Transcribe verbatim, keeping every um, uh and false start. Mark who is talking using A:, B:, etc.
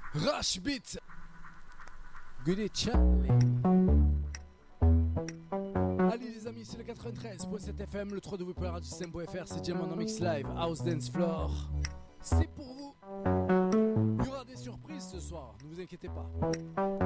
A: Rush Beat. Goody Charlie. Allez les amis, c'est le quatre-vingt-treize point sept F M, le w w w point radio système point f r, c'est Diamond en Mix Live, House Dance Floor. C'est pour vous. Il y aura des surprises ce soir, ne vous inquiétez pas.